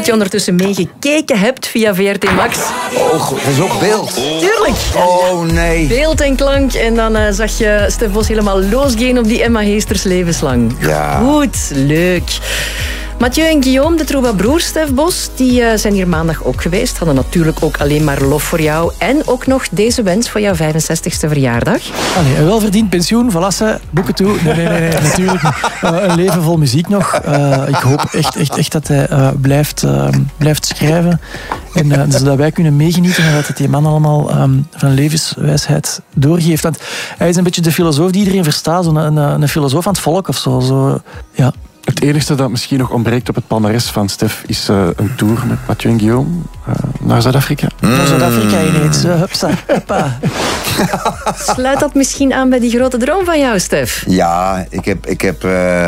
je ondertussen meegekeken hebt via VRT Max. Oh, dat is ook beeld. Tuurlijk. Oh, nee. Beeld en klank. En dan zag je Stef Bos helemaal losgaan op die Emma Heesters levenslang. Ja. Goed, leuk. Mathieu en Guillaume, de troubadours Stef Bos, die zijn hier maandag ook geweest. Hadden natuurlijk ook alleen maar lof voor jou. En ook nog deze wens voor jouw 65ste verjaardag. Allee, een welverdiend pensioen, voilà, boeken toe. Nee, natuurlijk niet. Een leven vol muziek nog. Ik hoop echt dat hij blijft schrijven. En zodat wij kunnen meegenieten en dat het die man allemaal van levenswijsheid doorgeeft. Want hij is een beetje de filosoof die iedereen verstaat. Een filosoof aan het volk of zo ja. Het enige dat misschien nog ontbreekt op het palmares van Stef is een tour met Mathieu en Guillaume naar Zuid-Afrika. Naar Zuid-Afrika ineens. Hupsa, huppa. Sluit dat misschien aan bij die grote droom van jou, Stef? Ja, ik heb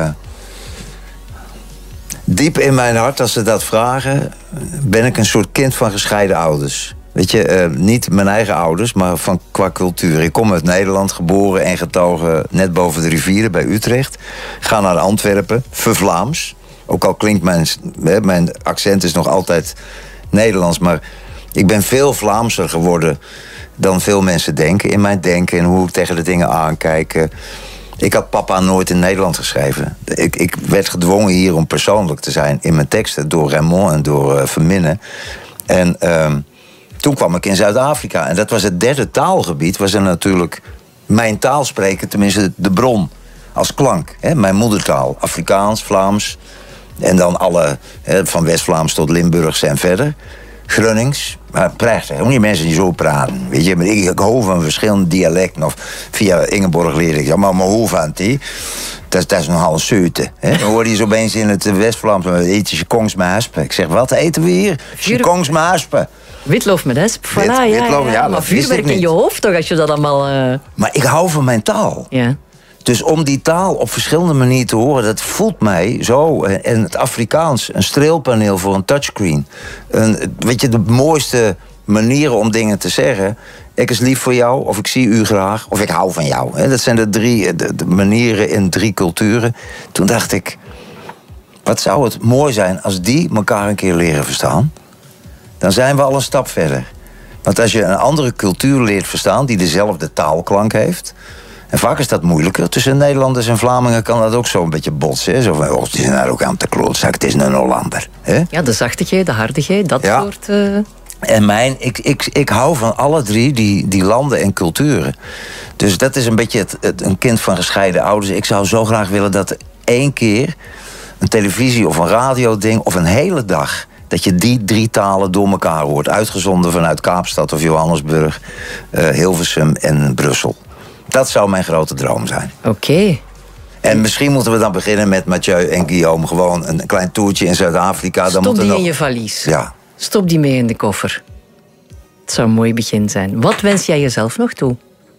diep in mijn hart, als ze dat vragen, ben ik een soort kind van gescheiden ouders. Weet je, niet mijn eigen ouders, maar qua cultuur. Ik kom uit Nederland, geboren en getogen net boven de rivieren bij Utrecht. Ga naar Antwerpen, Vlaams. Ook al klinkt mijn accent is nog altijd Nederlands, maar ik ben veel Vlaamser geworden dan veel mensen denken. In mijn denken en hoe ik tegen de dingen aankijk. Ik had Papa nooit in Nederland geschreven. Ik werd gedwongen hier om persoonlijk te zijn in mijn teksten door Raymond en door Verminnen. En toen kwam ik in Zuid-Afrika. En dat was het derde taalgebied. Was er natuurlijk mijn taal spreken, tenminste de bron als klank. Hè? Mijn moedertaal, Afrikaans, Vlaams. En dan alle, van West-Vlaams tot Limburgs en verder. Gronings. Maar prachtig. Ook niet mensen die zo praten. Weet je, ik hou van verschillende dialecten. Of via Ingeborg leer ik. Maar hoe van die? Dat is nogal een zeute. Dan hoor je zo opeens in het West-Vlaams. Eet je kongsmaaspen. Ik zeg, wat eten we hier? Kongsmaaspen. Witloof met esp. Voilà, Witloof, ja, maar vuurwerk in je hoofd toch, als je dat allemaal... Maar ik hou van mijn taal. Ja. Dus om die taal op verschillende manieren te horen, dat voelt mij zo. En het Afrikaans, een streelpaneel voor een touchscreen. Weet je, de mooiste manieren om dingen te zeggen. Ik is lief voor jou, of ik zie u graag, of ik hou van jou. Dat zijn de manieren in 3 culturen. Toen dacht ik, wat zou het mooi zijn als die elkaar een keer leren verstaan? Dan zijn we al een stap verder. Want als je een andere cultuur leert verstaan die dezelfde taalklank heeft. En vaak is dat moeilijker. Tussen Nederlanders en Vlamingen kan dat ook zo een beetje botsen. Zo van, die zijn daar ook aan te klootzak, het is een Hollander. Hè? Ja, de zachtigheid, de hardigheid, dat soort... En ik hou van alle 3 die landen en culturen. Dus dat is een beetje een kind van gescheiden ouders. Ik zou zo graag willen dat er 1 keer een televisie of een radioding of een hele dag, dat je die 3 talen door elkaar hoort. Uitgezonden vanuit Kaapstad of Johannesburg, Hilversum en Brussel. Dat zou mijn grote droom zijn. Oké. En misschien moeten we dan beginnen met Mathieu en Guillaume. Gewoon een klein toertje in Zuid-Afrika. Stop die in je valies. Ja. Stop die mee in de koffer. Het zou een mooi begin zijn. Wat wens jij jezelf nog toe?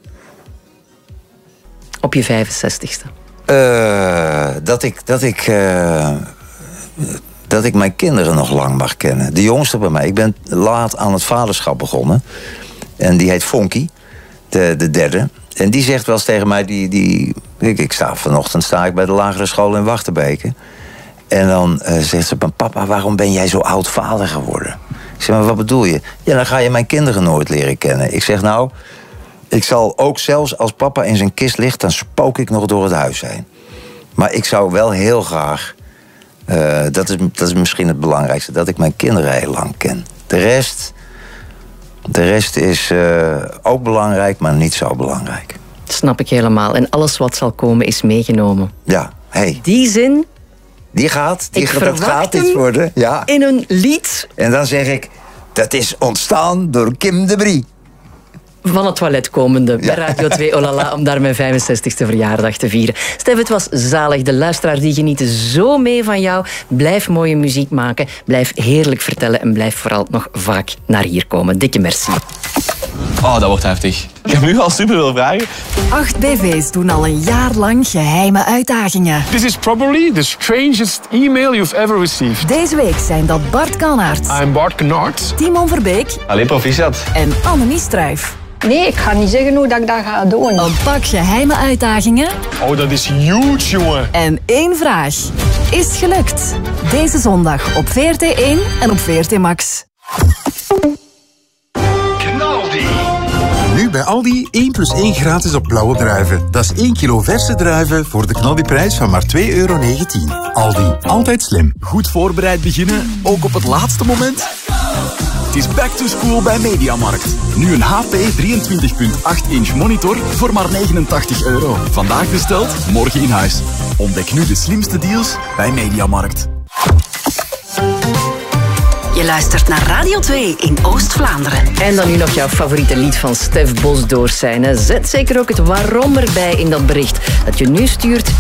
Op je 65ste. Dat ik mijn kinderen nog lang mag kennen. De jongste bij mij. Ik ben laat aan het vaderschap begonnen. En die heet Fonky, de derde. En die zegt wel eens tegen mij... Vanochtend sta ik bij de lagere school in Wachtenbeke. En dan zegt ze... Papa, waarom ben jij zo oud vader geworden? Ik zeg, maar wat bedoel je? Ja, dan ga je mijn kinderen nooit leren kennen. Ik zeg, nou... Ik zal ook zelfs als papa in zijn kist ligt... dan spook ik nog door het huis heen. Maar ik zou wel heel graag... dat is misschien het belangrijkste... dat ik mijn kinderen heel lang ken. De rest is ook belangrijk, maar niet zo belangrijk. Snap ik helemaal. En alles wat zal komen is meegenomen. Ja, hey. Die zin... Dat gaat iets worden. Ja. In een lied. En dan zeg ik... Dat is ontstaan door Kim de Brie. Van het toilet komende bij Radio 2 Olala om daar mijn 65ste verjaardag te vieren. Stef, het was zalig. De luisteraars die genieten zo mee van jou. Blijf mooie muziek maken. Blijf heerlijk vertellen. En blijf vooral nog vaak naar hier komen. Dikke merci. Oh, dat wordt heftig. Ik heb nu al superveel vragen. 8 BV's doen al een jaar lang geheime uitdagingen. This is probably the strangest email you've ever received. Deze week zijn dat Bart Kannaert, I'm Bart Kannaert. Timon Verbeek Allee, proficiat. en Annemie Struijf. Nee, ik ga niet zeggen hoe dat ik dat ga doen. Een pak geheime uitdagingen Oh, dat is huge, jongen. en 1 vraag. Is het gelukt? Deze zondag op VRT1 en op VRT Max. Nu bij Aldi 1 + 1 gratis op blauwe druiven. Dat is 1 kilo verse druiven voor de knaldiprijs van maar €2,19. Aldi, altijd slim. Goed voorbereid beginnen, ook op het laatste moment? Het is back to school bij Mediamarkt. Nu een HP 23.8-inch monitor voor maar €89. Vandaag besteld, morgen in huis. Ontdek nu de slimste deals bij Mediamarkt. Je luistert naar Radio 2 in Oost-Vlaanderen. En dan nu nog jouw favoriete lied van Stef Bos doorzijn. Zet zeker ook het waarom erbij in dat bericht dat je nu stuurt